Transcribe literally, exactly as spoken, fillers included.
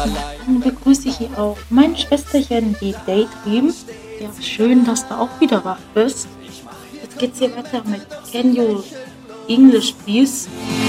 Dann begrüße ich hier auch mein Schwesterchen, die Daydream. Ja, schön, dass du auch wieder wach bist. Jetzt geht's hier weiter mit Can You English Please?